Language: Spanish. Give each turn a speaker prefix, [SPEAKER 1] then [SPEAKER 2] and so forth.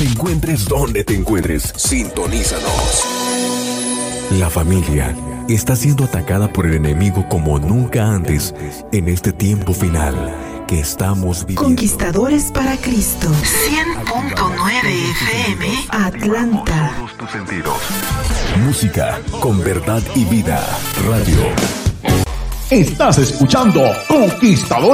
[SPEAKER 1] Te encuentres donde te encuentres, sintonízanos. La familia está siendo atacada por el enemigo como nunca antes en este tiempo final que estamos viviendo.
[SPEAKER 2] Conquistadores para Cristo. 100.9 FM, Atlanta.
[SPEAKER 1] Todos tus sentidos. Música con verdad y vida. Radio.
[SPEAKER 3] Estás escuchando Conquistadores.